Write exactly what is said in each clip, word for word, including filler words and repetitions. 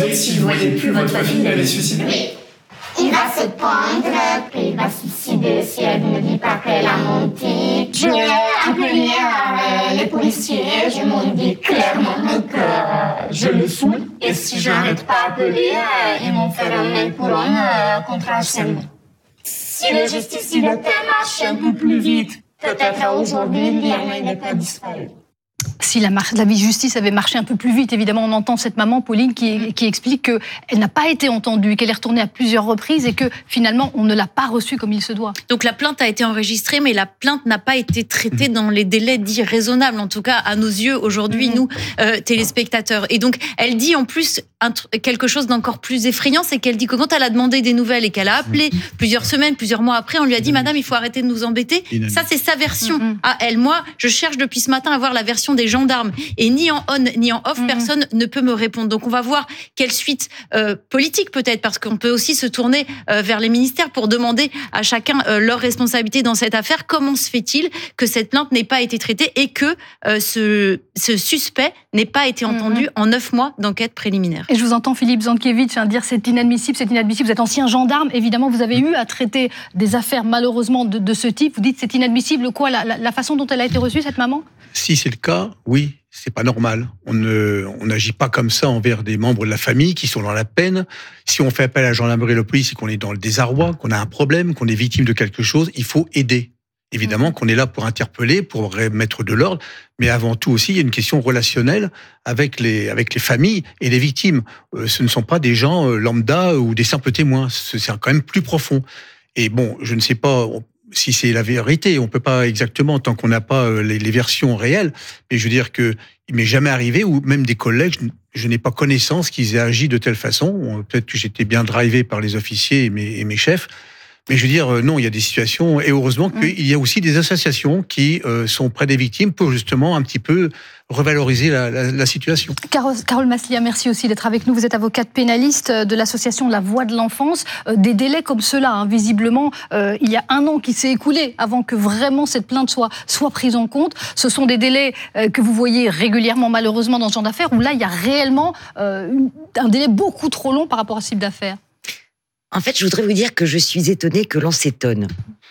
disait que s'il ne voyait plus votre fille, il allait se suicider. Oui. Il va se pendre, puis il va se suicider si elle ne dit pas qu'elle a menti. J'ai appelé euh, les policiers, je m'en dis clairement que euh, je le saoule. Et si je n'arrête pas d'appeler, euh, ils m'ont fait un mail pour un euh, contre harcèlement. Si la justice il était marché un peu plus vite, peut-être aujourd'hui, Liana n'est pas disparu. Si la, mar- la justice avait marché un peu plus vite, évidemment, on entend cette maman, Pauline, qui, qui explique qu'elle n'a pas été entendue, qu'elle est retournée à plusieurs reprises et que finalement, on ne l'a pas reçue comme il se doit. Donc la plainte a été enregistrée, mais la plainte n'a pas été traitée dans les délais dits raisonnables, en tout cas à nos yeux aujourd'hui, mmh. nous, euh, téléspectateurs. Et donc, elle dit en plus un, quelque chose d'encore plus effrayant, c'est qu'elle dit que quand elle a demandé des nouvelles et qu'elle a appelé mmh. plusieurs semaines, plusieurs mois après, on lui a dit « Madame, il faut arrêter de nous embêter ». Ça, c'est sa version mmh. à elle. Moi, je cherche depuis ce matin à voir la version des gendarmes. Et ni en on, ni en off, mmh. personne ne peut me répondre. Donc, on va voir quelle suite euh, politique peut-être, parce qu'on peut aussi se tourner euh, vers les ministères pour demander à chacun euh, leur responsabilité dans cette affaire. Comment se fait-il que cette plainte n'ait pas été traitée et que euh, ce, ce suspect n'ait pas été entendu mmh. en neuf mois d'enquête préliminaire? Et je vous entends, Philippe Zankiewicz, hein, dire c'est inadmissible, c'est inadmissible. Vous êtes ancien gendarme, évidemment, vous avez eu à traiter des affaires malheureusement de, de ce type. Vous dites c'est inadmissible. Quoi, la, la, la façon dont elle a été reçue, cette maman? Si c'est le cas, oui. C'est pas normal. On ne, on n'agit pas comme ça envers des membres de la famille qui sont dans la peine. Si on fait appel à la gendarmerie et la police et qu'on est dans le désarroi, qu'on a un problème, qu'on est victime de quelque chose, il faut aider. Évidemment mmh. qu'on est là pour interpeller, pour mettre de l'ordre, mais avant tout aussi, il y a une question relationnelle avec les, avec les familles et les victimes. Euh, ce ne sont pas des gens euh, lambda ou des simples témoins. C'est quand même plus profond. Et bon, je ne sais pas si c'est la vérité, on peut pas exactement tant qu'on n'a pas les, les versions réelles, mais je veux dire que il m'est jamais arrivé, ou même des collègues, je, je n'ai pas connaissance qu'ils aient agi de telle façon. Peut-être que j'étais bien drivé par les officiers et mes, et mes chefs, mais je veux dire, non, il y a des situations, et heureusement mmh. qu'il y a aussi des associations qui euh, sont près des victimes pour justement un petit peu revaloriser la, la, la situation. Carole, Carole Maslia, merci aussi d'être avec nous. Vous êtes avocate pénaliste de l'association La Voix de l'Enfance. Euh, des délais comme ceux-là, hein, visiblement, euh, il y a un an qui s'est écoulé avant que vraiment cette plainte soit, soit prise en compte. Ce sont des délais euh, que vous voyez régulièrement, malheureusement, dans ce genre d'affaires, où là, il y a réellement euh, un délai beaucoup trop long par rapport à ce type d'affaires. En fait, je voudrais vous dire que je suis étonnée que l'on s'étonne.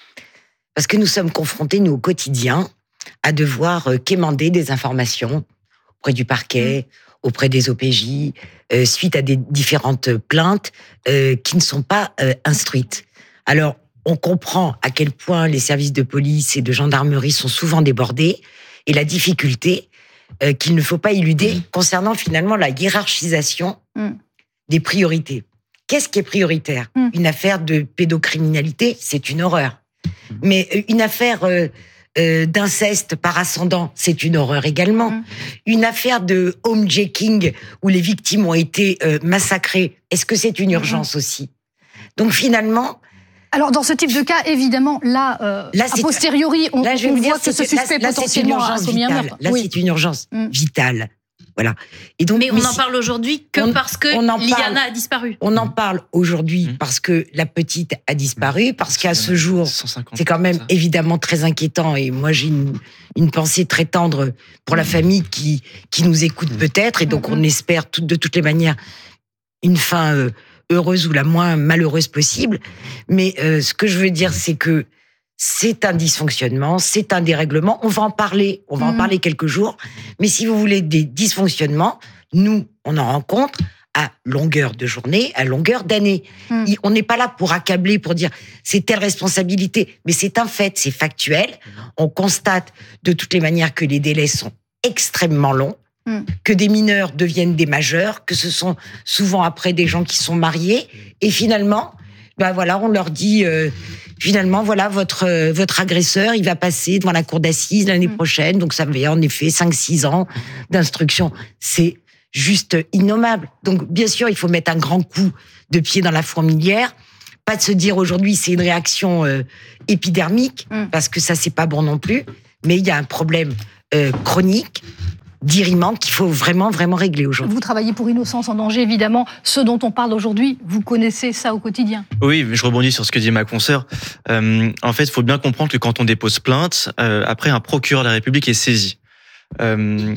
Parce que nous sommes confrontés, nous, au quotidien, à devoir euh, quémander des informations auprès du parquet, auprès des O P J, euh, suite à des différentes plaintes euh, qui ne sont pas euh, instruites. Alors, on comprend à quel point les services de police et de gendarmerie sont souvent débordés, et la difficulté euh, qu'il ne faut pas éluder mmh. concernant finalement la hiérarchisation mmh. des priorités. Qu'est-ce qui est prioritaire ? mmh. Une affaire de pédocriminalité, c'est une horreur. Mmh. Mais une affaire euh, euh, d'inceste par ascendant, c'est une horreur également. Mmh. Une affaire de homejacking où les victimes ont été euh, massacrées, est-ce que c'est une urgence mmh. aussi ? Donc finalement... Alors dans ce type de cas, évidemment, là, euh, là a posteriori, on, là, je on voit dire, que ce suspect là, potentiellement a commis un meurtre. Là, oui. c'est une urgence mmh. vitale. Voilà. Et donc, mais on en parle aujourd'hui que on, parce que Liana a disparu. On en parle aujourd'hui mmh. parce que la petite a disparu, parce qu'à ce jour, c'est quand même évidemment très inquiétant. Et moi, j'ai une, une pensée très tendre pour la famille qui, qui nous écoute peut-être. Et donc, mmh. on espère tout, de toutes les manières une fin euh, heureuse ou la moins malheureuse possible. Mais euh, ce que je veux dire, c'est que c'est un dysfonctionnement, c'est un dérèglement. On va en parler, on va mmh. en parler quelques jours. Mais si vous voulez des dysfonctionnements, nous, on en rencontre à longueur de journée, à longueur d'année. Mmh. On n'est pas là pour accabler, pour dire c'est telle responsabilité. Mais c'est un fait, c'est factuel. On constate de toutes les manières que les délais sont extrêmement longs, mmh. que des mineurs deviennent des majeurs, que ce sont souvent après des gens qui sont mariés. Et finalement, ben voilà, on leur dit... Euh, Finalement, voilà, votre, euh, votre agresseur, il va passer devant la cour d'assises l'année mmh. prochaine. Donc, ça fait en effet cinq six ans d'instruction. C'est juste innommable. Donc, bien sûr, il faut mettre un grand coup de pied dans la fourmilière. Pas de se dire aujourd'hui, c'est une réaction euh, épidermique, mmh. parce que ça, c'est pas bon non plus. Mais il y a un problème euh, chronique, dirimant, qu'il faut vraiment, vraiment régler aujourd'hui. Vous travaillez pour Innocence en danger, évidemment. Ce dont on parle aujourd'hui, vous connaissez ça au quotidien. Oui, je rebondis sur ce que dit ma consoeur. Euh, en fait, il faut bien comprendre que quand on dépose plainte, euh, après, un procureur de la République est saisi. Euh,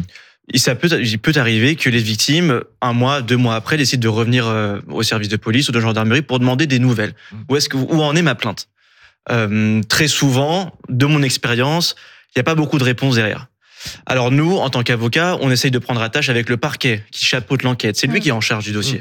Ça peut, il peut arriver que les victimes, un mois, deux mois après, décident de revenir euh, au service de police ou de gendarmerie pour demander des nouvelles. Où est-ce que, où en est ma plainte? euh, Très souvent, de mon expérience, il n'y a pas beaucoup de réponses derrière. Alors nous, en tant qu'avocats, on essaye de prendre attache avec le parquet qui chapeaute l'enquête. C'est lui qui est en charge du dossier.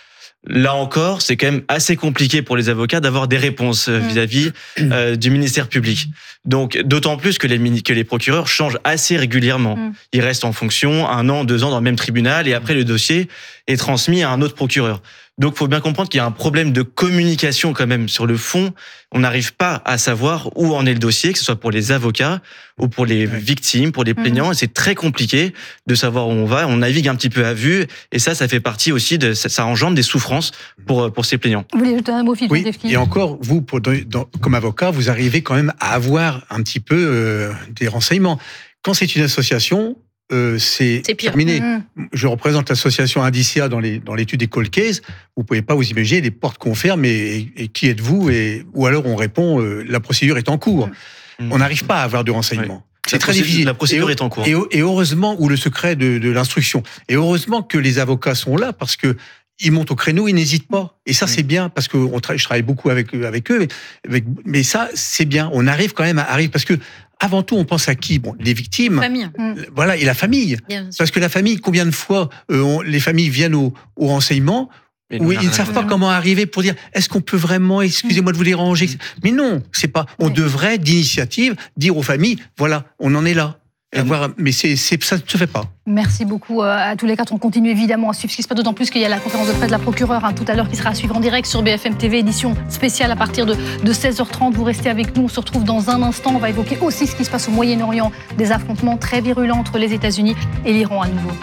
Là encore, c'est quand même assez compliqué pour les avocats d'avoir des réponses vis-à-vis euh, du ministère public. Donc, d'autant plus que les, que les procureurs changent assez régulièrement. Mm. Ils restent en fonction un an, deux ans dans le même tribunal et après le dossier est transmis à un autre procureur. Donc, il faut bien comprendre qu'il y a un problème de communication quand même sur le fond. On n'arrive pas à savoir où en est le dossier, que ce soit pour les avocats ou pour les victimes, pour les plaignants. Mmh. Et c'est très compliqué de savoir où on va. On navigue un petit peu à vue. Et ça, ça fait partie aussi de, ça, ça engendre des souffrances pour, pour ces plaignants. Vous voulez ajouter un mot, Philippe Oui, Defki ? Et encore, vous, pour, dans, comme avocat, vous arrivez quand même à avoir un petit peu euh, des renseignements. Quand c'est une association, Euh, c'est, c'est terminé. Mmh. Je représente l'association Indicia dans, les, dans l'étude des cold cases. Vous pouvez pas vous imaginer les portes qu'on ferme et, et, et qui êtes-vous et, ou alors on répond euh, la procédure est en cours. Mmh. On n'arrive pas à avoir de renseignements. Oui. C'est la très difficile. La procédure et, est en cours. Et, et heureusement, ou le secret de, de l'instruction. Et heureusement que les avocats sont là parce que ils montent au créneau, ils n'hésitent pas. Et ça, mmh. c'est bien parce que on tra- je travaille beaucoup avec avec eux. Avec, mais ça, c'est bien. On arrive quand même à arriver parce que avant tout, on pense à qui? Bon, les victimes. Famille. Voilà, et la famille. Parce que la famille, combien de fois euh, on, les familles viennent au, au renseignement où ils ne savent pas comment arriver pour dire est-ce qu'on peut vraiment, excusez-moi de vous déranger. Mais non, c'est pas. On devrait d'initiative dire aux familles voilà, on en est là. Avoir, mais c'est, c'est, ça ne se fait pas. Merci beaucoup à tous les quatre. On continue évidemment à suivre ce qui se passe, d'autant plus qu'il y a la conférence de presse de la procureure hein, tout à l'heure qui sera à suivre en direct sur B F M T V, édition spéciale à partir de, de seize heures trente. Vous restez avec nous, on se retrouve dans un instant. On va évoquer aussi ce qui se passe au Moyen-Orient, des affrontements très virulents entre les États-Unis et l'Iran à nouveau.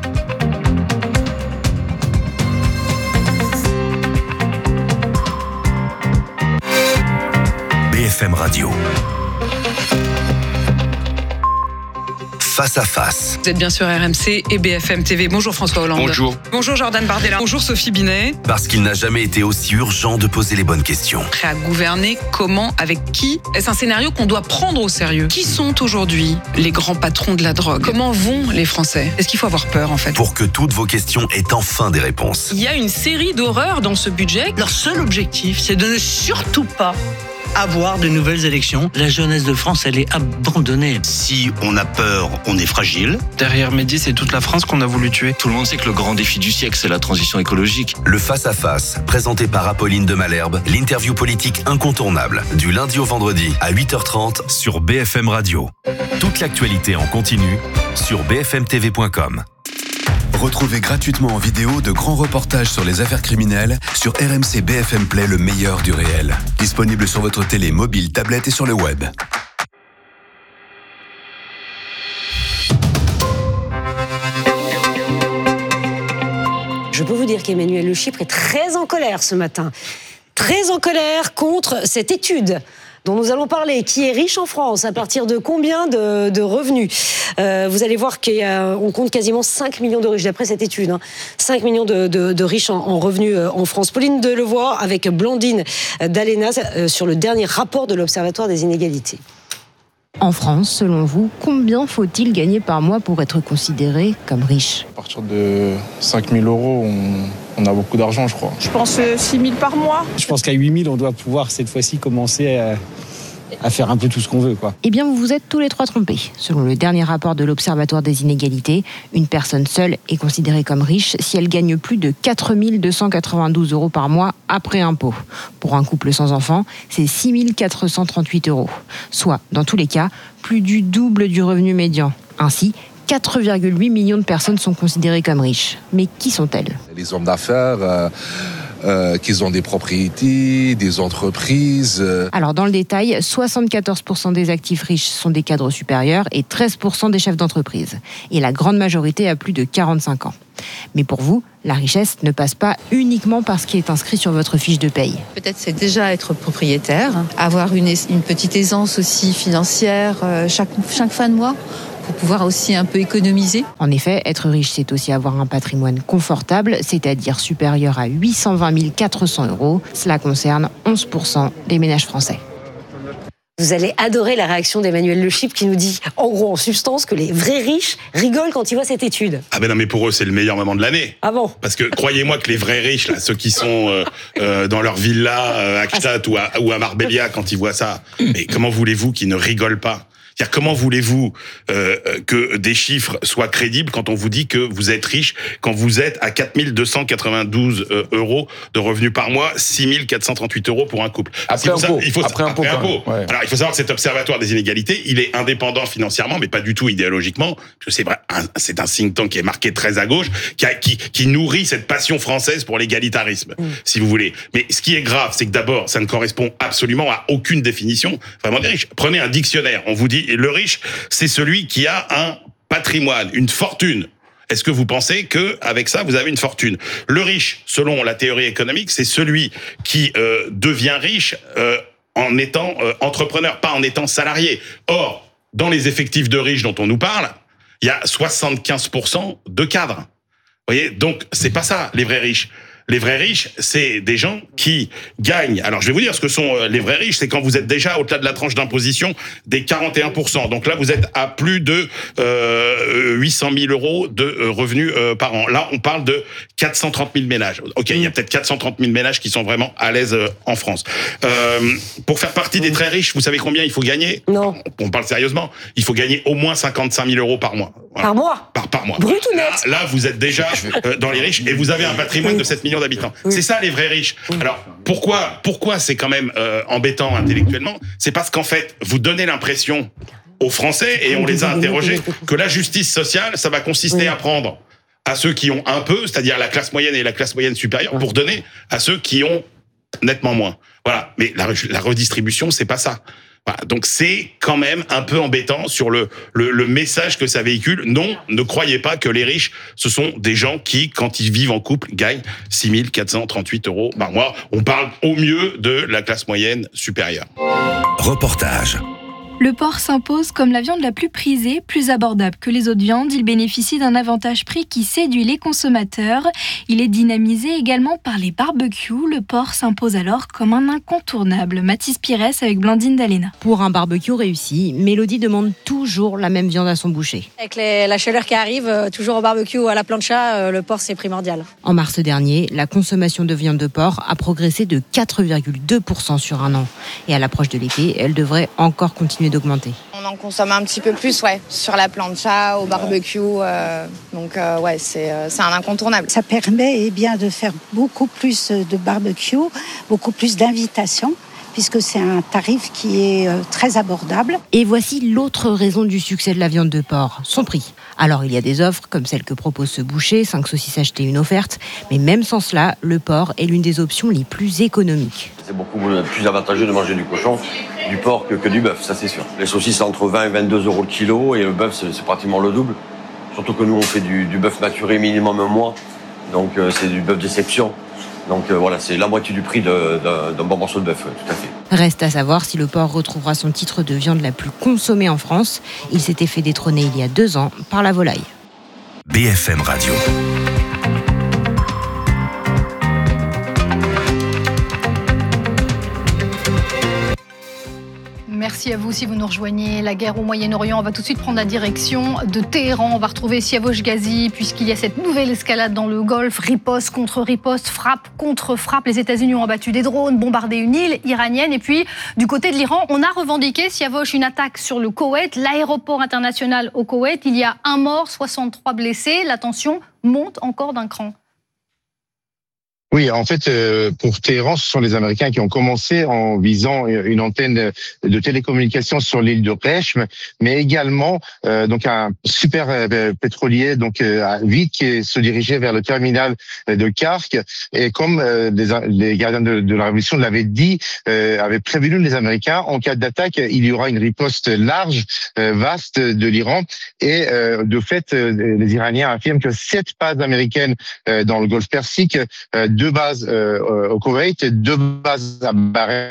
B F M Radio. Face à face. Vous êtes bien sur R M C et B F M T V. Bonjour François Hollande. Bonjour. Bonjour Jordan Bardella. Bonjour Sophie Binet. Parce qu'il n'a jamais été aussi urgent de poser les bonnes questions. Prêt à gouverner, comment, avec qui? Est-ce un scénario qu'on doit prendre au sérieux? Qui sont aujourd'hui les grands patrons de la drogue? Comment vont les Français? Est-ce qu'il faut avoir peur en fait? Pour que toutes vos questions aient enfin des réponses. Il y a une série d'horreurs dans ce budget. Leur seul objectif, c'est de ne surtout pas avoir de nouvelles élections. La jeunesse de France, elle est abandonnée. Si on a peur, on est fragile. Derrière Mehdi, c'est toute la France qu'on a voulu tuer. Tout le monde sait que le grand défi du siècle, c'est la transition écologique. Le face-à-face, présenté par Apolline de Malherbe, l'interview politique incontournable, du lundi au vendredi à huit heures trente sur B F M Radio. Toute l'actualité en continu sur b f m t v point com. Retrouvez gratuitement en vidéo de grands reportages sur les affaires criminelles sur R M C B F M Play, le meilleur du réel. Disponible sur votre télé, mobile, tablette et sur le web. Je peux vous dire qu'Emmanuel Le Chypre est très en colère ce matin. Très en colère contre cette étude dont nous allons parler, qui est riche en France, à partir de combien de, de revenus euh, vous allez voir qu'on compte quasiment cinq millions de riches, d'après cette étude, hein, cinq millions de, de, de riches en, en revenus euh, en France. Pauline Delevoye avec Blandine Dalenas euh, sur le dernier rapport de l'Observatoire des inégalités. En France, selon vous, combien faut-il gagner par mois pour être considéré comme riche? À partir de cinq mille euros, on, on a beaucoup d'argent, je crois. Je pense six mille par mois. Je pense qu'à huit mille, on doit pouvoir cette fois-ci commencer à, à faire un peu tout ce qu'on veut, quoi. Eh bien, vous vous êtes tous les trois trompés. Selon le dernier rapport de l'Observatoire des inégalités, une personne seule est considérée comme riche si elle gagne plus de quatre mille deux cent quatre-vingt-douze euros par mois après impôt. Pour un couple sans enfant, c'est six mille quatre cent trente-huit euros. Soit, dans tous les cas, plus du double du revenu médian. Ainsi, quatre virgule huit millions de personnes sont considérées comme riches. Mais qui sont-elles? Les hommes d'affaires, euh, euh, qui ont des propriétés, des entreprises. Euh... Alors dans le détail, soixante-quatorze pour cent des actifs riches sont des cadres supérieurs et treize pour cent des chefs d'entreprise. Et la grande majorité a plus de quarante-cinq ans. Mais pour vous, la richesse ne passe pas uniquement par ce qui est inscrit sur votre fiche de paye. Peut-être c'est déjà être propriétaire, avoir une, une petite aisance aussi financière euh, chaque, chaque fin de mois, pour pouvoir aussi un peu économiser. En effet, être riche, c'est aussi avoir un patrimoine confortable, c'est-à-dire supérieur à huit cent vingt mille quatre cents euros. Cela concerne onze pour cent des ménages français. Vous allez adorer la réaction d'Emmanuel Le Chypre qui nous dit, en gros, en substance, que les vrais riches rigolent quand ils voient cette étude. Ah ben non, mais pour eux, c'est le meilleur moment de l'année. Ah bon? Parce que croyez-moi que les vrais riches, là, ceux qui sont euh, euh, dans leur villa euh, à Gstaad ou à, ou à Marbella, quand ils voient ça, mais comment voulez-vous qu'ils ne rigolent pas? C'est-à-dire, comment voulez-vous euh, que des chiffres soient crédibles quand on vous dit que vous êtes riche, quand vous êtes à quatre mille deux cent quatre-vingt-douze euh, euros de revenus par mois, six mille quatre cent trente-huit euros pour un couple. Après impôt. Ça, il faut, après, après impôt. impôt. Ouais. Alors, il faut savoir que cet observatoire des inégalités, il est indépendant financièrement, mais pas du tout idéologiquement, parce que c'est vrai, un, c'est un think tank qui est marqué très à gauche, qui, a, qui, qui nourrit cette passion française pour l'égalitarisme, mmh. si vous voulez. Mais ce qui est grave, c'est que d'abord, ça ne correspond absolument à aucune définition vraiment des riches. Prenez un dictionnaire, on vous dit, le riche, c'est celui qui a un patrimoine, une fortune. Est-ce que vous pensez que avec ça, vous avez une fortune? Le riche, selon la théorie économique, c'est celui qui euh, devient riche euh, en étant euh, entrepreneur, pas en étant salarié. Or, dans les effectifs de riches dont on nous parle, il y a soixante-quinze pour cent de cadres. Vous voyez, donc c'est pas ça, les vrais riches. Les vrais riches, c'est des gens qui gagnent. Alors, je vais vous dire ce que sont les vrais riches. C'est quand vous êtes déjà au-delà de la tranche d'imposition des quarante et un pour cent. Donc là, vous êtes à plus de euh, huit cent mille euros de revenus euh, par an. Là, on parle de quatre cent trente mille ménages. Ok, il y a peut-être quatre cent trente mille ménages qui sont vraiment à l'aise euh, en France. Euh, pour faire partie des très riches, vous savez combien il faut gagner? Non. On parle sérieusement. Il faut gagner au moins cinquante-cinq mille euros par mois. Voilà. Par mois? Par, par mois. Brut ou net? Là, là, vous êtes déjà euh, dans les riches et vous avez un patrimoine oui. de sept millions d'habitants. Oui. C'est ça les vrais riches. Oui. Alors pourquoi pourquoi c'est quand même euh, embêtant intellectuellement? C'est parce qu'en fait vous donnez l'impression aux Français, et on les a interrogés, que la justice sociale, ça va consister oui. à prendre à ceux qui ont un peu, c'est-à-dire la classe moyenne et la classe moyenne supérieure, pour donner à ceux qui ont nettement moins. Voilà. Mais la, la redistribution, c'est pas ça. Voilà, donc c'est quand même un peu embêtant sur le, le, le message que ça véhicule. Non, ne croyez pas que les riches, ce sont des gens qui, quand ils vivent en couple, gagnent six mille quatre cent trente-huit euros par mois. On parle au mieux de la classe moyenne supérieure. Reportage. Le porc s'impose comme la viande la plus prisée, plus abordable que les autres viandes. Il bénéficie d'un avantage prix qui séduit les consommateurs. Il est dynamisé également par les barbecues. Le porc s'impose alors comme un incontournable. Mathis Pires avec Blandine Dalena. Pour un barbecue réussi, Mélodie demande toujours la même viande à son boucher. Avec les, la chaleur qui arrive, toujours au barbecue ou à la plancha, le porc c'est primordial. En mars dernier, la consommation de viande de porc a progressé de quatre virgule deux pour cent sur un an. Et à l'approche de l'été, elle devrait encore continuer d'augmenter. On en consomme un petit peu plus, ouais, sur la plancha, au barbecue, euh, donc euh, ouais, c'est, euh, c'est un incontournable. Ça permet eh bien, de faire beaucoup plus de barbecue, beaucoup plus d'invitations, puisque c'est un tarif qui est euh, très abordable. Et voici l'autre raison du succès de la viande de porc, son prix. Alors il y a des offres comme celle que propose ce boucher, cinq saucisses achetées, une offerte, mais même sans cela, le porc est l'une des options les plus économiques. C'est beaucoup plus avantageux de manger du cochon, du porc que, que du bœuf, ça c'est sûr. Les saucisses entre vingt et vingt-deux euros le kilo et le bœuf c'est, c'est pratiquement le double. Surtout que nous on fait du, du bœuf maturé minimum un mois, donc euh, c'est du bœuf d'exception. Donc euh, voilà, c'est la moitié du prix de, de, d'un bon morceau de bœuf, tout à fait. Reste à savoir si le porc retrouvera son titre de viande la plus consommée en France. Il s'était fait détrôner il y a deux ans par la volaille. B F M Radio. Merci à vous si vous nous rejoignez. La guerre au Moyen-Orient, on va tout de suite prendre la direction de Téhéran. On va retrouver Siavosh Ghazi, puisqu'il y a cette nouvelle escalade dans le Golfe. Riposte contre riposte, frappe contre frappe. Les États-Unis ont abattu des drones, bombardé une île iranienne. Et puis, du côté de l'Iran, on a revendiqué, Siavosh, une attaque sur le Koweït, l'aéroport international au Koweït. Il y a un mort, soixante-trois blessés. La tension monte encore d'un cran. Oui, en fait, euh, pour Téhéran, ce sont les Américains qui ont commencé en visant une antenne de télécommunications sur l'île de Rechm, mais également euh, donc un super euh, pétrolier donc euh, vite qui se dirigeait vers le terminal de Kark. Et comme euh, les, les gardiens de, de la révolution l'avaient dit, euh, avaient prévenu les Américains, en cas d'attaque, il y aura une riposte large, euh, vaste de l'Iran. Et euh, de fait, euh, les Iraniens affirment que sept bases américaines euh, dans le Golfe Persique, euh, deux bases euh, au Koweït, deux bases à Bahreïn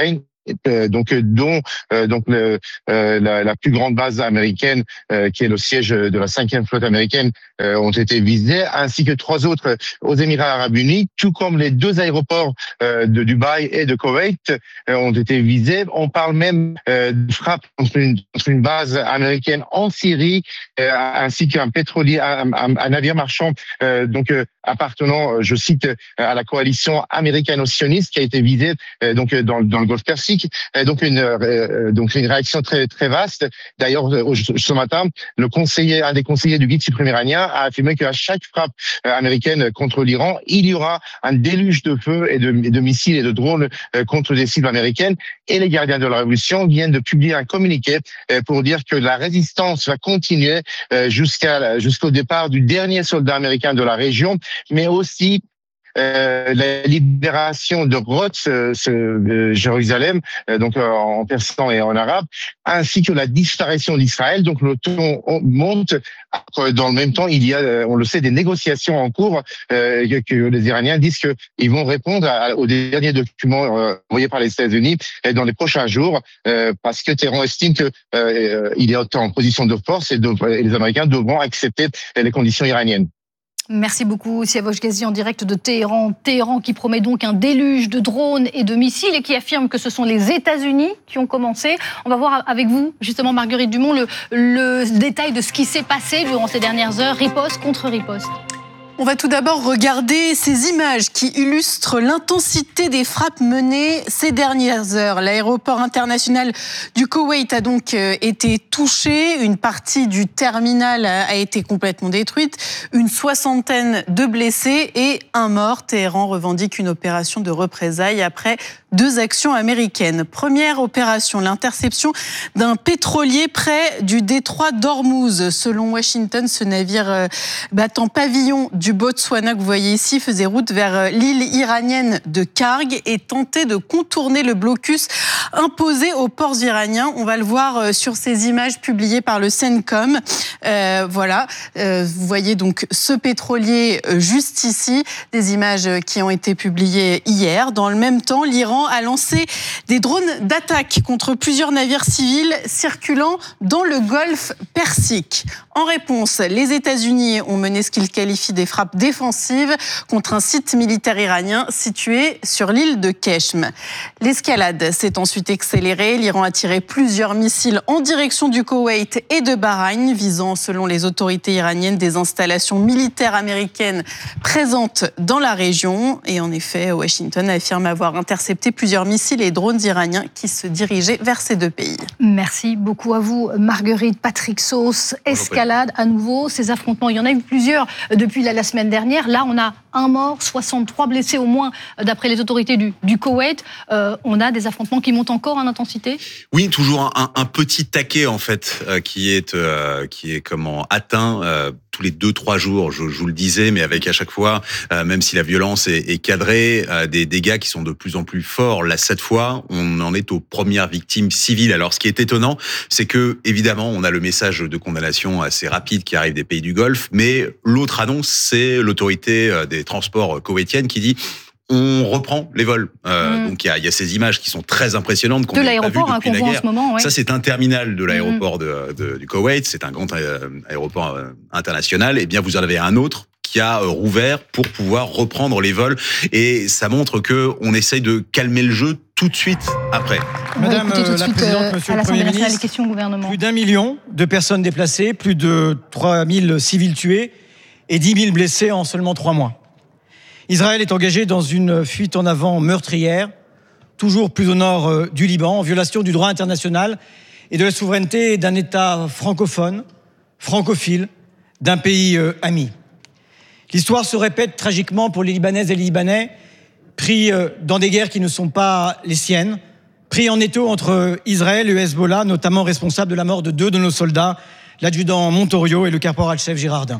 euh, donc dont euh, donc le, euh, la, la plus grande base américaine, euh, qui est le siège de la cinquième flotte américaine, euh, ont été visés, ainsi que trois autres aux Émirats Arabes Unis, tout comme les deux aéroports euh, de Dubaï et de Koweït euh, ont été visés. On parle même euh, de frappe contre une, contre une base américaine en Syrie, euh, ainsi qu'un pétrolier, un, un, un navire marchand, euh, donc euh, appartenant, je cite, à la coalition américano-sioniste, qui a été visée euh, donc dans, dans le Golfe Persique. Euh, donc une euh, donc une réaction très très vaste. D'ailleurs, ce matin, le conseiller, un des conseillers du guide suprême iranien, a affirmé qu'à chaque frappe euh, américaine contre l'Iran, il y aura un déluge de feu et de, de missiles et de drones euh, contre des cibles américaines. Et les gardiens de la révolution viennent de publier un communiqué euh, pour dire que la résistance va continuer euh, jusqu'à jusqu'au départ du dernier soldat américain de la région, mais aussi Euh, la libération de Rhodes, euh, euh, Jérusalem, euh, donc euh, en persan et en arabe, ainsi que la disparition d'Israël. Donc le ton monte. Dans le même temps, il y a, on le sait, des négociations en cours euh, que, que les Iraniens disent qu'ils vont répondre à, aux derniers documents euh, envoyés par les États-Unis dans les prochains jours, euh, parce que Téhéran estime que euh, il est en position de force et, de, et les Américains devront accepter les conditions iraniennes. Merci beaucoup, Siavosh Ghazi, en direct de Téhéran. Téhéran qui promet donc un déluge de drones et de missiles et qui affirme que ce sont les États-Unis qui ont commencé. On va voir avec vous, justement, Marguerite Dumont, le, le détail de ce qui s'est passé durant ces dernières heures, riposte contre riposte. On va tout d'abord regarder ces images qui illustrent l'intensité des frappes menées ces dernières heures. L'aéroport international du Koweït a donc été touché. Une partie du terminal a été complètement détruite. Une soixantaine de blessés et un mort. Téhéran revendique une opération de représailles après deux actions américaines. Première opération, l'interception d'un pétrolier près du détroit d'Ormuz. Selon Washington, ce navire battant pavillon du Botswana que vous voyez ici faisait route vers l'île iranienne de Karg et tentait de contourner le blocus imposé aux ports iraniens. On va le voir sur ces images publiées par le CENTCOM. Euh, voilà, euh, vous voyez donc ce pétrolier juste ici, des images qui ont été publiées hier. Dans le même temps, l'Iran a lancé des drones d'attaque contre plusieurs navires civils circulant dans le Golfe Persique. En réponse, les États-Unis ont mené ce qu'ils qualifient des frappes défensives contre un site militaire iranien situé sur l'île de Keshm. L'escalade s'est ensuite accélérée. L'Iran a tiré plusieurs missiles en direction du Koweït et de Bahreïn, visant, selon les autorités iraniennes, des installations militaires américaines présentes dans la région. Et en effet, Washington affirme avoir intercepté plusieurs missiles et drones iraniens qui se dirigeaient vers ces deux pays. Merci beaucoup à vous, Marguerite. Patrick Sauce, escalade à nouveau, ces affrontements, il y en a eu plusieurs depuis la, la semaine dernière. Là, on a un mort, soixante-trois blessés au moins, d'après les autorités du, du Koweït. Euh, on a des affrontements qui montent encore en intensité ? Oui, toujours un, un petit taquet, en fait, euh, qui est, euh, qui est comment, atteint euh, tous les deux, trois jours, je, je vous le disais, mais avec à chaque fois, euh, même si la violence est, est cadrée, euh, des dégâts qui sont de plus en plus forts. Là, cette fois, on en est aux premières victimes civiles. Alors, ce qui est étonnant, c'est que, évidemment, on a le message de condamnation assez rapide qui arrive des pays du Golfe, mais l'autre annonce, c'est l'autorité des transports koweïtienne qui dit on reprend les vols. Euh, mmh. Donc il y a, y a ces images qui sont très impressionnantes qu'on de n'a pas vues depuis hein, la guerre. En ce moment, ouais. Ça, c'est un terminal de l'aéroport mmh. de, de, du Koweït. C'est un grand euh, aéroport euh, international. Et bien, vous en avez un autre qui a euh, rouvert pour pouvoir reprendre les vols. Et ça montre que on essaye de calmer le jeu tout de suite après. Madame euh, la Présidente, Monsieur le Premier ministre, plus d'un million de personnes déplacées, plus de trois mille civils tués et dix mille blessés en seulement trois mois. Israël est engagé dans une fuite en avant meurtrière, toujours plus au nord du Liban, en violation du droit international et de la souveraineté d'un État francophone, francophile, d'un pays ami. L'histoire se répète tragiquement pour les Libanaises et les Libanais, pris dans des guerres qui ne sont pas les siennes, pris en étau entre Israël et le Hezbollah, notamment responsable de la mort de deux de nos soldats, l'adjudant Montorio et le caporal-chef Girardin.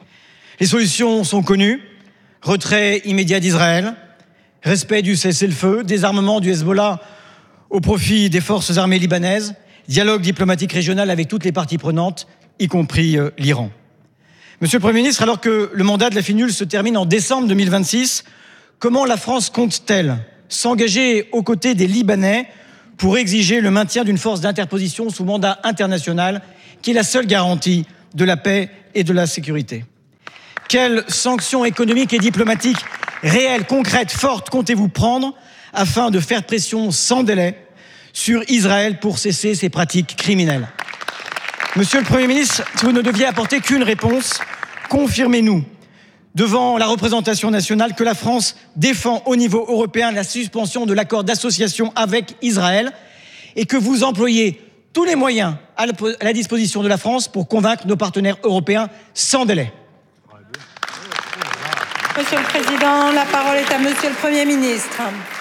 Les solutions sont connues. Retrait immédiat d'Israël, respect du cessez-le-feu, désarmement du Hezbollah au profit des forces armées libanaises, dialogue diplomatique régional avec toutes les parties prenantes, y compris euh, l'Iran. Monsieur le Premier ministre, alors que le mandat de la FINUL se termine en décembre deux mille vingt-six, comment la France compte-t-elle s'engager aux côtés des Libanais pour exiger le maintien d'une force d'interposition sous mandat international qui est la seule garantie de la paix et de la sécurité. Quelles sanctions économiques et diplomatiques réelles, concrètes, fortes comptez-vous prendre afin de faire pression sans délai sur Israël pour cesser ses pratiques criminelles? Monsieur le Premier ministre, si vous ne deviez apporter qu'une réponse, confirmez-nous devant la représentation nationale que la France défend au niveau européen la suspension de l'accord d'association avec Israël et que vous employez tous les moyens à la disposition de la France pour convaincre nos partenaires européens sans délai. Monsieur le Président, la parole est à Monsieur le Premier ministre.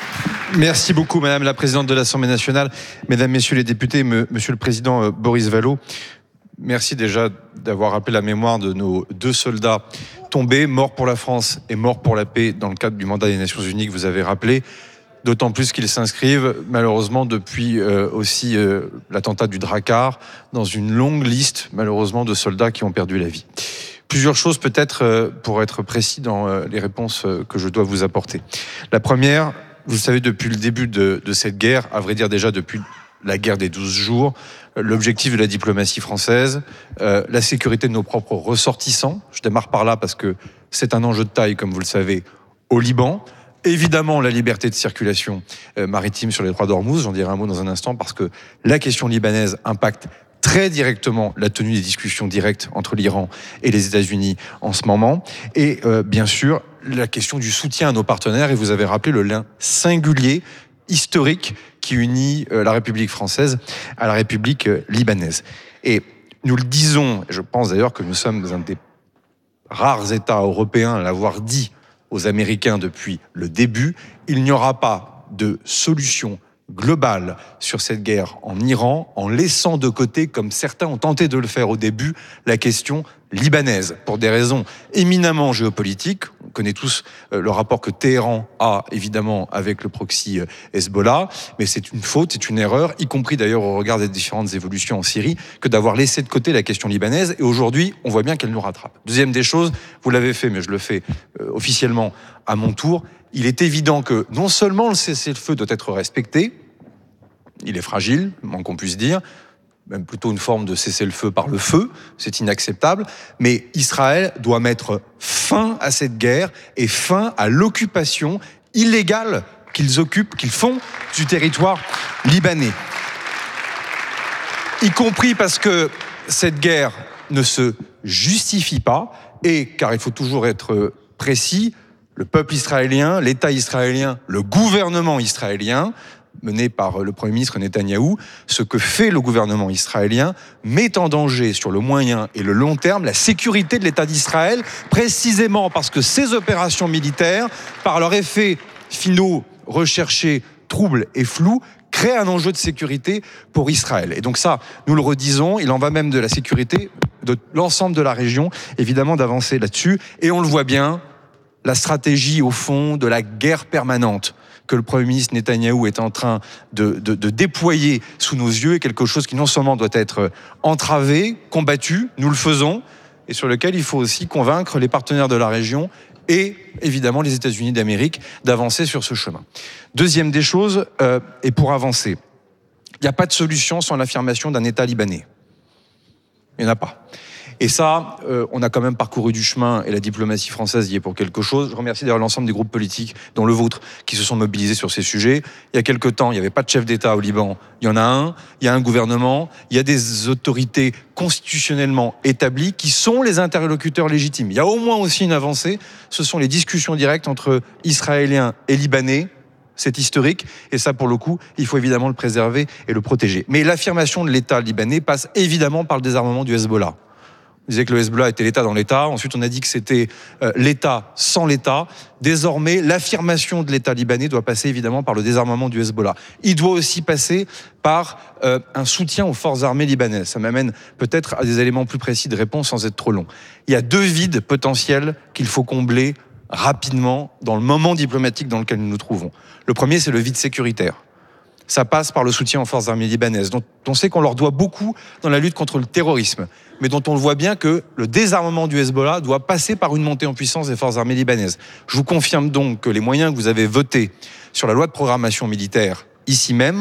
Merci beaucoup, Madame la Présidente de l'Assemblée nationale, Mesdames, Messieurs les députés, Monsieur le Président Boris Vallaud. Merci déjà d'avoir rappelé la mémoire de nos deux soldats tombés, morts pour la France et morts pour la paix dans le cadre du mandat des Nations Unies que vous avez rappelé. D'autant plus qu'ils s'inscrivent malheureusement depuis euh, aussi euh, l'attentat du Drakkar dans une longue liste malheureusement de soldats qui ont perdu la vie. Plusieurs choses peut-être euh, pour être précis dans euh, les réponses euh, que je dois vous apporter. La première, vous le savez, depuis le début de, de cette guerre, à vrai dire déjà depuis la guerre des douze jours, l'objectif de la diplomatie française, euh, la sécurité de nos propres ressortissants. Je démarre par là parce que c'est un enjeu de taille, comme vous le savez, au Liban. Évidemment, la liberté de circulation euh, maritime sur les trois d'Ormuz, j'en dirai un mot dans un instant, parce que la question libanaise impacte très directement la tenue des discussions directes entre l'Iran et les États-Unis en ce moment. Et euh, bien sûr, la question du soutien à nos partenaires, et vous avez rappelé le lien singulier, historique, qui unit euh, la République française à la République euh, libanaise. Et nous le disons, et je pense d'ailleurs que nous sommes un des rares États européens à l'avoir dit aux Américains depuis le début, il n'y aura pas de solution globale sur cette guerre en Iran en laissant de côté, comme certains ont tenté de le faire au début, la question libanaise, pour des raisons éminemment géopolitiques. On connaît tous le rapport que Téhéran a, évidemment, avec le proxy Hezbollah, mais c'est une faute, c'est une erreur, y compris d'ailleurs au regard des différentes évolutions en Syrie, que d'avoir laissé de côté la question libanaise, et aujourd'hui, on voit bien qu'elle nous rattrape. Deuxième des choses, vous l'avez fait, mais je le fais euh, officiellement à mon tour, il est évident que non seulement le cessez-le-feu doit être respecté, il est fragile, moins qu'on puisse dire, même plutôt une forme de cessez-le-feu par le feu, c'est inacceptable, mais Israël doit mettre fin à cette guerre et fin à l'occupation illégale qu'ils occupent, qu'ils font du territoire libanais. Y compris parce que cette guerre ne se justifie pas, et car il faut toujours être précis, le peuple israélien, l'État israélien, le gouvernement israélien, mené par le Premier ministre Netanyahou, ce que fait le gouvernement israélien met en danger sur le moyen et le long terme la sécurité de l'État d'Israël, précisément parce que ces opérations militaires, par leur effet finaux recherchés, troubles et flous, créent un enjeu de sécurité pour Israël. Et donc ça, nous le redisons, il en va même de la sécurité de l'ensemble de la région, évidemment d'avancer là-dessus. Et on le voit bien, la stratégie au fond de la guerre permanente que le Premier ministre Netanyahou est en train de, de, de déployer sous nos yeux est quelque chose qui non seulement doit être entravé, combattu, nous le faisons, et sur lequel il faut aussi convaincre les partenaires de la région et évidemment les États-Unis d'Amérique d'avancer sur ce chemin. Deuxième des choses, euh, et pour avancer, il n'y a pas de solution sans l'affirmation d'un État libanais. Il n'y en a pas. Et ça, euh, on a quand même parcouru du chemin et la diplomatie française y est pour quelque chose. Je remercie d'ailleurs l'ensemble des groupes politiques, dont le vôtre, qui se sont mobilisés sur ces sujets. Il y a quelque temps, il n'y avait pas de chef d'État au Liban. Il y en a un, il y a un gouvernement, il y a des autorités constitutionnellement établies qui sont les interlocuteurs légitimes. Il y a au moins aussi une avancée, ce sont les discussions directes entre Israéliens et Libanais. C'est historique, et ça, pour le coup, il faut évidemment le préserver et le protéger. Mais l'affirmation de l'État libanais passe évidemment par le désarmement du Hezbollah. On disait que le Hezbollah était l'État dans l'État. Ensuite, on a dit que c'était euh, l'État sans l'État. Désormais, l'affirmation de l'État libanais doit passer évidemment par le désarmement du Hezbollah. Il doit aussi passer par euh, un soutien aux forces armées libanaises. Ça m'amène peut-être à des éléments plus précis de réponse sans être trop long. Il y a deux vides potentiels qu'il faut combler rapidement dans le moment diplomatique dans lequel nous nous trouvons. Le premier, c'est le vide sécuritaire. Ça passe par le soutien aux forces armées libanaises, dont on sait qu'on leur doit beaucoup dans la lutte contre le terrorisme, mais dont on le voit bien que le désarmement du Hezbollah doit passer par une montée en puissance des forces armées libanaises. Je vous confirme donc que les moyens que vous avez votés sur la loi de programmation militaire, ici même,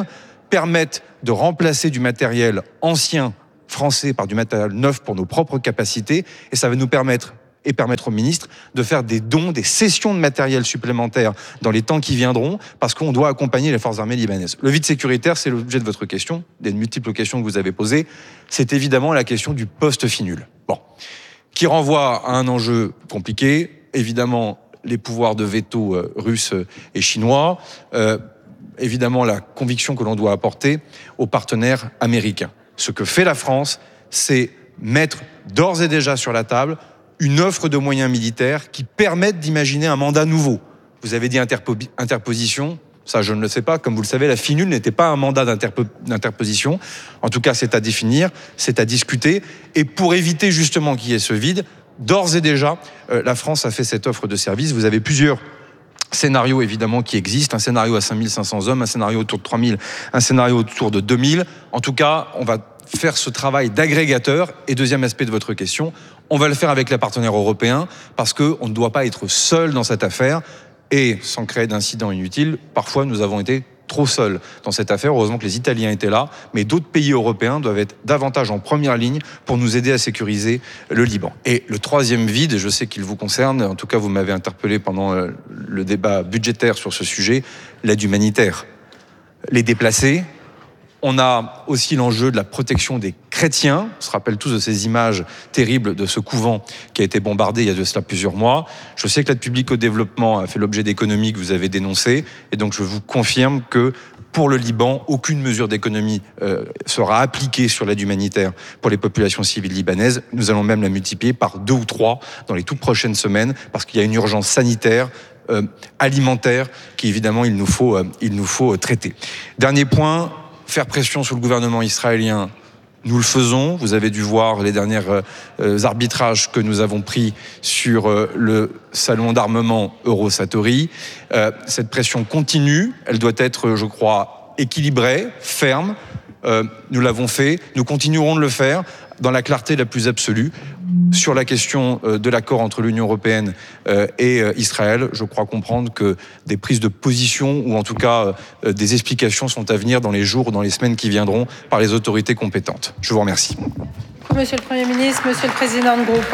permettent de remplacer du matériel ancien français par du matériel neuf pour nos propres capacités, et ça va nous permettre et permettre au ministre de faire des dons, des cessions de matériel supplémentaire dans les temps qui viendront, parce qu'on doit accompagner les forces armées libanaises. Le vide sécuritaire, c'est l'objet de votre question, des multiples questions que vous avez posées. C'est évidemment la question du post-finul. Bon, qui renvoie à un enjeu compliqué, évidemment les pouvoirs de veto euh, russes et chinois, euh, évidemment la conviction que l'on doit apporter aux partenaires américains. Ce que fait la France, c'est mettre d'ores et déjà sur la table une offre de moyens militaires qui permettent d'imaginer un mandat nouveau. Vous avez dit interpo- interposition, ça je ne le sais pas. Comme vous le savez, la finule n'était pas un mandat d'interpo- d'interposition. En tout cas, c'est à définir, c'est à discuter. Et pour éviter justement qu'il y ait ce vide, d'ores et déjà, euh, la France a fait cette offre de service. Vous avez plusieurs scénarios évidemment qui existent, un scénario à cinq mille cinq cents hommes, un scénario autour de trois mille, un scénario autour de deux mille. En tout cas, on va faire ce travail d'agrégateur. Et deuxième aspect de votre question, on va le faire avec les partenaires européens parce qu'on ne doit pas être seul dans cette affaire. Et sans créer d'incidents inutiles, parfois nous avons été trop seuls dans cette affaire. Heureusement que les Italiens étaient là, mais d'autres pays européens doivent être davantage en première ligne pour nous aider à sécuriser le Liban. Et le troisième vide, je sais qu'il vous concerne, en tout cas vous m'avez interpellé pendant le débat budgétaire sur ce sujet, l'aide humanitaire. Les déplacés. On a aussi l'enjeu de la protection des chrétiens. On se rappelle tous de ces images terribles de ce couvent qui a été bombardé il y a de cela plusieurs mois. Je sais que l'aide publique au développement a fait l'objet d'économies que vous avez dénoncées. Et donc je vous confirme que pour le Liban, aucune mesure d'économie euh, sera appliquée sur l'aide humanitaire pour les populations civiles libanaises. Nous allons même la multiplier par deux ou trois dans les toutes prochaines semaines parce qu'il y a une urgence sanitaire, euh, alimentaire, qui évidemment il nous faut, euh, il nous faut euh, traiter. Dernier point, faire pression sur le gouvernement israélien, nous le faisons. Vous avez dû voir les derniers euh, arbitrages que nous avons pris sur euh, le salon d'armement Eurosatori. Euh, cette pression continue, elle doit être, je crois, équilibrée, ferme. Euh, nous l'avons fait, nous continuerons de le faire dans la clarté la plus absolue. Sur la question de l'accord entre l'Union européenne et Israël, je crois comprendre que des prises de position, ou en tout cas des explications, sont à venir dans les jours ou dans les semaines qui viendront par les autorités compétentes. Je vous remercie. Monsieur le Premier ministre, Monsieur le Président de groupe.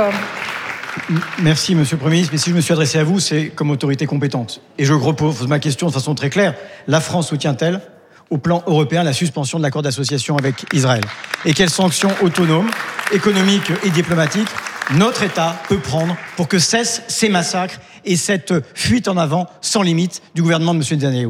Merci, Monsieur le Premier ministre. Mais si je me suis adressé à vous, c'est comme autorité compétente. Et je repose ma question de façon très claire. La France soutient-elle, au plan européen, la suspension de l'accord d'association avec Israël? Et quelles sanctions autonomes, économiques et diplomatiques notre État peut prendre pour que cessent ces massacres et cette fuite en avant sans limite du gouvernement de M. Netanyahou?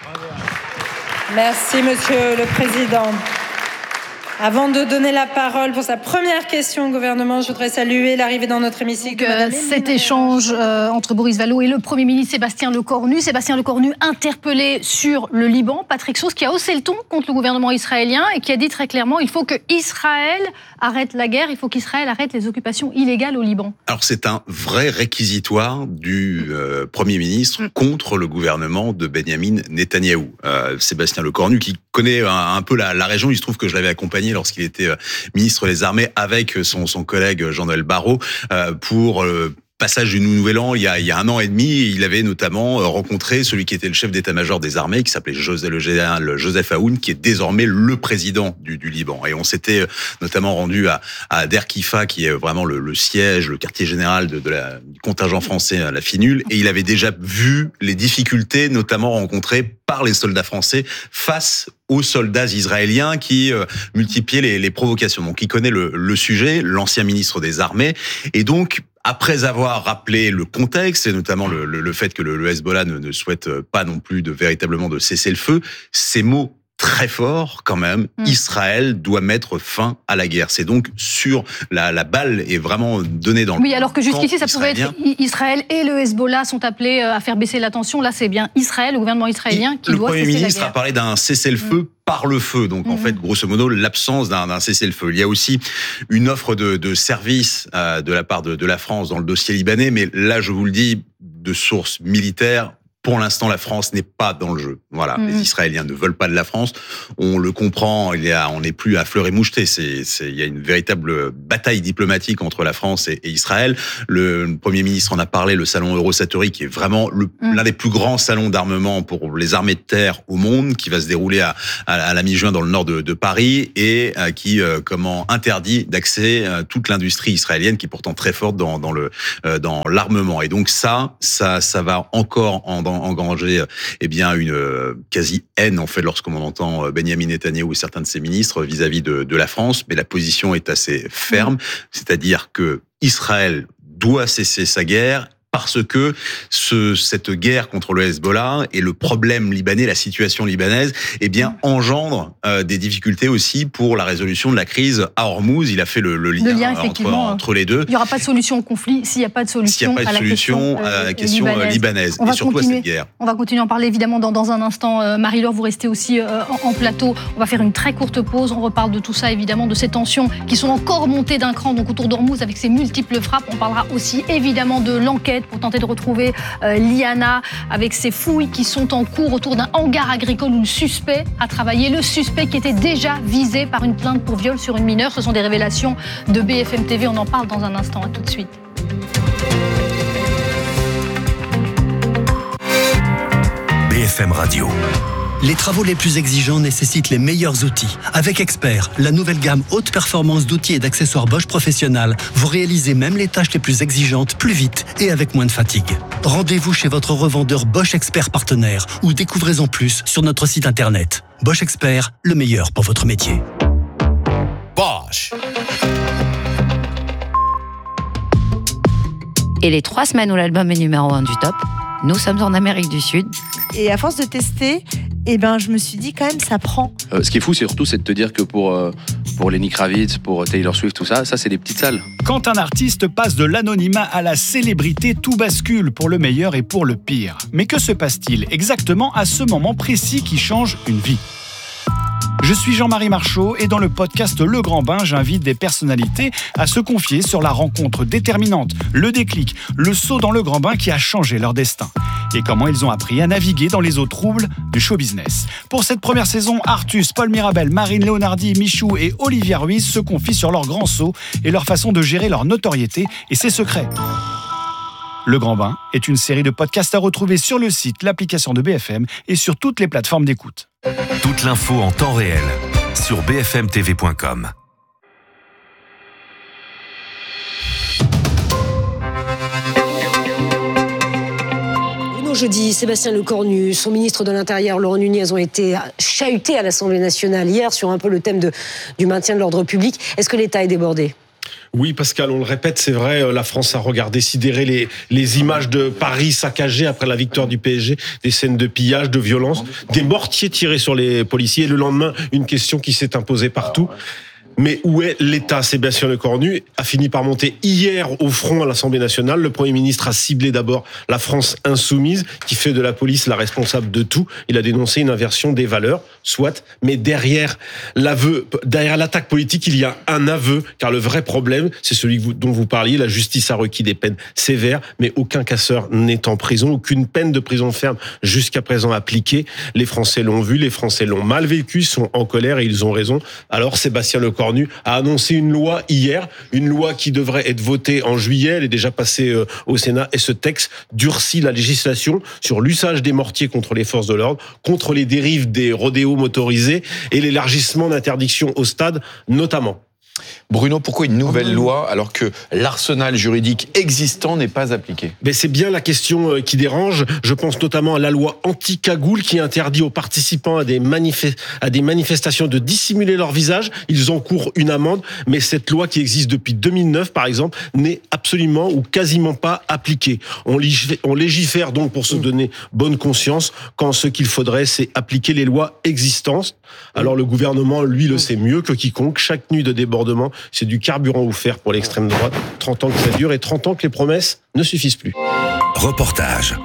Merci, Monsieur le Président. Avant de donner la parole pour sa première question au gouvernement, je voudrais saluer l'arrivée dans notre hémicycle. Euh, cet échange euh, entre Boris Vallaud et le Premier ministre Sébastien Lecornu. Sébastien Lecornu interpellé sur le Liban. Patrick Sauce qui a haussé le ton contre le gouvernement israélien et qui a dit très clairement il faut que Israël arrête la guerre, il faut qu'Israël arrête les occupations illégales au Liban. Alors c'est un vrai réquisitoire du euh, Premier ministre contre le gouvernement de Benyamin Netanyahou. Euh, Sébastien Lecornu qui connaît un, un peu la, la région, il se trouve que je l'avais accompagné lorsqu'il était ministre des Armées avec son, son collègue Jean-Noël Barrot euh, pour le passage du Nouvel An il y, a, il y a un an et demi. Il avait notamment rencontré celui qui était le chef d'état-major des armées, qui s'appelait Joseph, le général Joseph Aoun, qui est désormais le président du, du Liban. Et on s'était notamment rendu à, à Der Kifa, qui est vraiment le, le siège, le quartier général de, de la, du contingent français à la FINUL. Et il avait déjà vu les difficultés, notamment rencontrées par les soldats français face aux soldats israéliens qui euh, multipliaient les, les provocations. Donc, il connaît le, le sujet, l'ancien ministre des Armées. Et donc, après avoir rappelé le contexte, et notamment le, le, le fait que le, le Hezbollah ne, ne souhaite pas non plus de véritablement de cesser le feu, ces mots très forts quand même, mmh. Israël doit mettre fin à la guerre. C'est donc sur la, la balle est vraiment donnée dans le Oui, alors que jusqu'ici, ça pouvait être Israël et le Hezbollah sont appelés à faire baisser la tension. Là, c'est bien Israël, le gouvernement israélien, qui le doit cesser la guerre. Le Premier ministre a parlé d'un cessez-le-feu mmh. par le feu. Donc, mmh. en fait, grosso modo, l'absence d'un, d'un cessez-le-feu. Il y a aussi une offre de, de service euh, de la part de, de la France dans le dossier libanais, mais là, je vous le dis, de sources militaires, Pour l'instant, la France n'est pas dans le jeu. Voilà, mmh. Les Israéliens ne veulent pas de la France. On le comprend. Il y a, on n'est plus à fleur et moucheté. C'est, c'est, il y a une véritable bataille diplomatique entre la France et, et Israël. Le, le Premier ministre en a parlé. Le salon Eurosatory, qui est vraiment le, mmh. l'un des plus grands salons d'armement pour les armées de terre au monde, qui va se dérouler à, à, à la mi-juin dans le nord de, de Paris et euh, qui, euh, comment, interdit d'accès à toute l'industrie israélienne, qui est pourtant très forte dans, dans le, euh, dans l'armement. Et donc ça, ça, ça va encore en engranger eh bien une euh, quasi haine en fait lorsqu'on entend euh, Benyamin Netanyahou et certains de ses ministres vis-à-vis de, de la France, mais la position est assez ferme, mmh. c'est-à-dire que Israël doit cesser sa guerre parce que ce, cette guerre contre le Hezbollah et le problème libanais, la situation libanaise, eh bien, engendre euh, des difficultés aussi pour la résolution de la crise à Hormuz. Il a fait le, le lien, le lien entre, entre les deux. Il n'y aura pas de solution au conflit s'il n'y a pas de solution, a pas de à, solution la à la question, euh, libanaise, libanaise on et va surtout continuer, à cette guerre. On va continuer à en parler évidemment dans, dans un instant. Euh, Marie-Laure, vous restez aussi euh, en, en plateau. On va faire une très courte pause. On reparle de tout ça, évidemment, de ces tensions qui sont encore montées d'un cran donc autour d'Hormuz avec ses multiples frappes. On parlera aussi évidemment de l'enquête pour tenter de retrouver Euh, Liana, avec ces fouilles qui sont en cours autour d'un hangar agricole où le suspect a travaillé. Le suspect qui était déjà visé par une plainte pour viol sur une mineure. Ce sont des révélations de B F M T V. On en parle dans un instant. À tout de suite. B F M Radio. Les travaux les plus exigeants nécessitent les meilleurs outils. Avec Expert, la nouvelle gamme haute performance d'outils et d'accessoires Bosch Professionnal, vous réalisez même les tâches les plus exigeantes plus vite et avec moins de fatigue. Rendez-vous chez votre revendeur Bosch Expert partenaire ou découvrez-en plus sur notre site internet. Bosch Expert, le meilleur pour votre métier. Bosch. Et les trois semaines où l'album est numéro un du top, nous sommes en Amérique du Sud. Et à force de tester, eh ben, je me suis dit quand même, ça prend. Euh, ce qui est fou, c'est surtout c'est de te dire que pour, euh, pour Lenny Kravitz, pour Taylor Swift, tout ça, ça c'est des petites salles. Quand un artiste passe de l'anonymat à la célébrité, tout bascule pour le meilleur et pour le pire. Mais que se passe-t-il exactement à ce moment précis qui change une vie ? Je suis Jean-Marie Marchaud et dans le podcast Le Grand Bain, j'invite des personnalités à se confier sur la rencontre déterminante, le déclic, le saut dans le grand bain qui a changé leur destin. Et comment ils ont appris à naviguer dans les eaux troubles du show business. Pour cette première saison, Artus, Paul Mirabel, Marine Leonardi, Michou et Olivia Ruiz se confient sur leur grand saut et leur façon de gérer leur notoriété et ses secrets. Le Grand Bain est une série de podcasts à retrouver sur le site, l'application de B F M et sur toutes les plateformes d'écoute. Toute l'info en temps réel sur b f m t v point com. Jeudi, Sébastien Lecornu, son ministre de l'Intérieur, Laurent Nunez, ont été chahutés à l'Assemblée nationale hier sur un peu le thème de, du maintien de l'ordre public. Est-ce que l'État est débordé ? Oui, Pascal, on le répète, c'est vrai, la France a regardé sidéré les, les images de Paris saccagées après la victoire du P S G, des scènes de pillage, de violence, des mortiers tirés sur les policiers. Et le lendemain, une question qui s'est imposée partout. Mais où est l'État ? Sébastien Lecornu a fini par monter hier au front à l'Assemblée nationale. Le Premier ministre a ciblé d'abord la France insoumise, qui fait de la police la responsable de tout. Il a dénoncé une inversion des valeurs, soit. Mais derrière l'aveu, derrière l'attaque politique, il y a un aveu, car le vrai problème, c'est celui dont vous parliez. La justice a requis des peines sévères, mais aucun casseur n'est en prison, aucune peine de prison ferme jusqu'à présent appliquée. Les Français l'ont vu, les Français l'ont mal vécu, ils sont en colère et ils ont raison. Alors Sébastien Lecornu a annoncé une loi hier, une loi qui devrait être votée en juillet, elle est déjà passée au Sénat, et ce texte durcit la législation sur l'usage des mortiers contre les forces de l'ordre, contre les dérives des rodéos motorisés et l'élargissement d'interdictions au stade notamment. Bruno, pourquoi une nouvelle loi alors que l'arsenal juridique existant n'est pas appliqué ? Mais c'est bien la question qui dérange. Je pense notamment à la loi anti-cagoule qui interdit aux participants à des, manif- à des manifestations de dissimuler leur visage. Ils encourent une amende, mais cette loi qui existe depuis deux mille neuf, par exemple, n'est absolument ou quasiment pas appliquée. On, légifère, on légifère donc pour se donner bonne conscience quand ce qu'il faudrait, c'est appliquer les lois existantes. Alors le gouvernement, lui, le sait mieux que quiconque. Chaque nuit de débordement, c'est du carburant offert pour l'extrême droite. trente ans que ça dure et trente ans que les promesses ne suffisent plus. Reportage.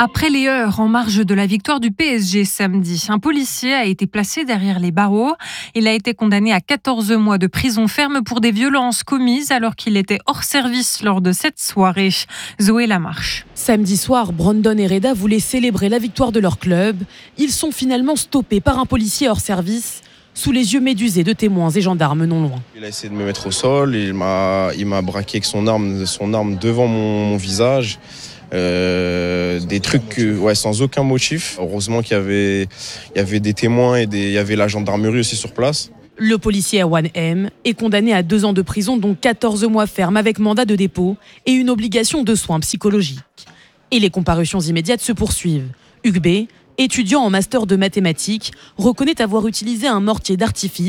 Après les heurts en marge de la victoire du P S G samedi, un policier a été placé derrière les barreaux. Il a été condamné à quatorze mois de prison ferme pour des violences commises alors qu'il était hors service lors de cette soirée. Zoé Lamarche. Samedi soir, Brandon et Reda voulaient célébrer la victoire de leur club. Ils sont finalement stoppés par un policier hors service, sous les yeux médusés de témoins et gendarmes non loin. Il a essayé de me mettre au sol, il m'a, il m'a braqué avec son arme, son arme devant mon, mon visage. Euh, des trucs ouais, sans aucun motif. Heureusement qu'il y avait, il y avait des témoins et des, il y avait la gendarmerie aussi sur place. Le policier Awan M est condamné à deux ans de prison, dont quatorze mois ferme avec mandat de dépôt et une obligation de soins psychologiques. Et les comparutions immédiates se poursuivent. Hugues B, étudiant en master de mathématiques, reconnaît avoir utilisé un mortier d'artifice